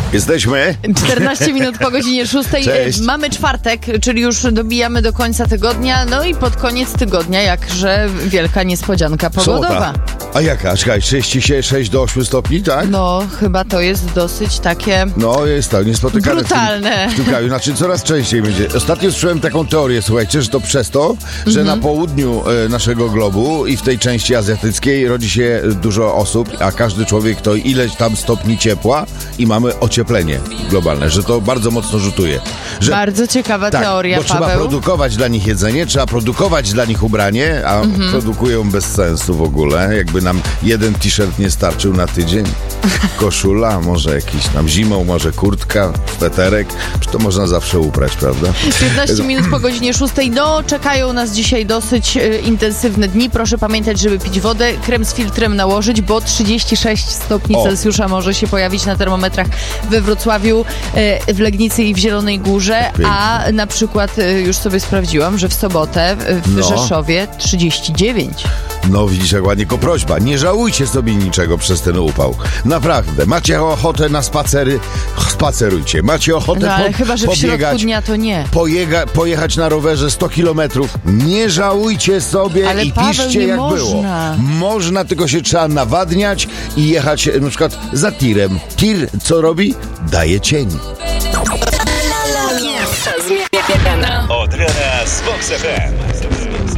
Jesteśmy. 14 minut po godzinie 6. Cześć. Mamy czwartek, czyli już dobijamy do końca tygodnia. No i pod koniec tygodnia jakże wielka niespodzianka pogodowa. Sobota. A jaka? Czekaj, 36 do 8 stopni, tak? No, chyba to jest dosyć takie No, jest tak, niespotykane brutalne. w tym kraju. Znaczy, coraz częściej będzie. Ostatnio słyszałem taką teorię, słuchajcie, że to przez to, że na południu naszego globu i w tej części azjatyckiej rodzi się dużo osób, a każdy człowiek to ileś tam stopni ciepła i mamy ocieplenie globalne, że to bardzo mocno rzutuje. Że, Bardzo ciekawa tak, teoria, bo trzeba Paweł. produkować dla nich jedzenie, trzeba produkować dla nich ubranie, a produkują bez sensu w ogóle. Jakby nam jeden t-shirt nie starczył na tydzień, koszula, może jakiś tam zimą, może kurtka, sweterek, to można zawsze uprać, prawda? 15 minut po godzinie 6. No, czekają nas dzisiaj dosyć intensywne dni. Proszę pamiętać, żeby pić wodę, krem z filtrem nałożyć, bo 36 stopni Celsjusza może się pojawić na termometrach we Wrocławiu, w Legnicy i w Zielonej Górze, a na przykład już sobie sprawdziłam, że w sobotę w Rzeszowie 39. No widzisz, jak ładnie, tylko prośba, nie żałujcie sobie niczego przez ten upał. Naprawdę, macie ochotę na spacery, spacerujcie. Macie ochotę No ale chyba, że w środku pobiegać, dnia to nie. pojechać na rowerze 100 kilometrów. Nie żałujcie sobie Ale i Paweł, piszcie nie jak można. było. Można, tylko się trzeba nawadniać i jechać na przykład za tirem. Tir co robi? Daje cień. Od rana z Vox FM.